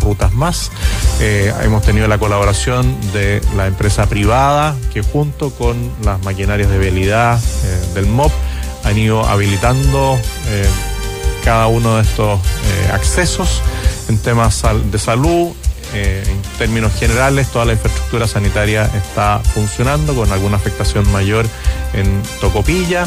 rutas más. Hemos tenido la colaboración de la empresa privada que junto con las maquinarias de vialidad del MOP han ido habilitando cada uno de estos accesos en temas de salud. En términos generales, toda la infraestructura sanitaria está funcionando con alguna afectación mayor en Tocopilla.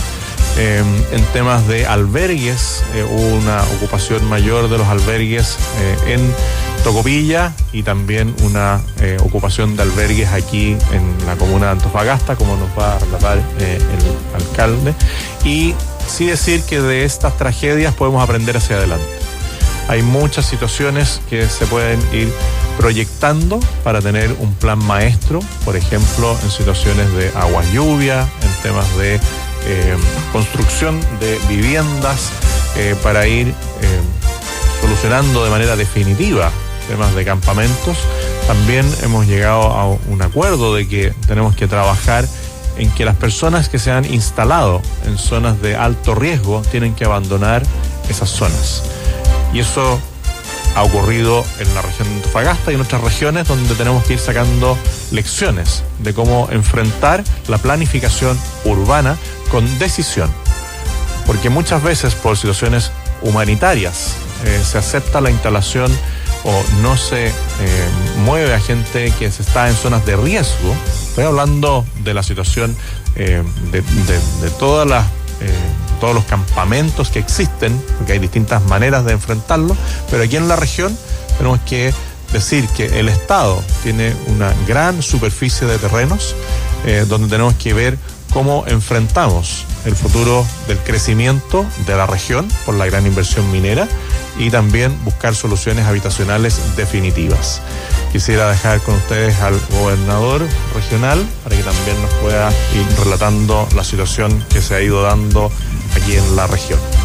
En temas de albergues, hubo una ocupación mayor de los albergues en Tocopilla y también una ocupación de albergues aquí en la comuna de Antofagasta, como nos va a relatar el alcalde. Y sí decir que de estas tragedias podemos aprender hacia adelante. Hay muchas situaciones que se pueden ir proyectando para tener un plan maestro, por ejemplo, en situaciones de agua, lluvia, en temas de construcción de viviendas, para ir solucionando de manera definitiva temas de campamentos. También hemos llegado a un acuerdo de que tenemos que trabajar en que las personas que se han instalado en zonas de alto riesgo tienen que abandonar esas zonas. Y eso ha ocurrido en la región de Antofagasta y en otras regiones donde tenemos que ir sacando lecciones de cómo enfrentar la planificación urbana con decisión. Porque muchas veces por situaciones humanitarias se acepta la instalación o no se mueve a gente que se está en zonas de riesgo. Estoy hablando de la situación de todas las todos los campamentos que existen, porque hay distintas maneras de enfrentarlo, pero aquí en la región tenemos que decir que el Estado tiene una gran superficie de terrenos donde tenemos que ver cómo enfrentamos el futuro del crecimiento de la región por la gran inversión minera y también buscar soluciones habitacionales definitivas. Quisiera dejar con ustedes al gobernador regional para que también nos pueda ir relatando la situación que se ha ido dando aquí en la región.